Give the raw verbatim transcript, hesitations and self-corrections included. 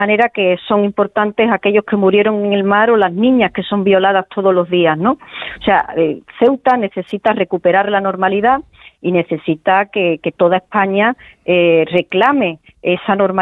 manera que son importantes aquellos que murieron en el mar o las niñas que son violadas todos los días, ¿no? O sea, eh, Ceuta necesita recuperar la normalidad y necesita que, que toda España eh, reclame esa normalidad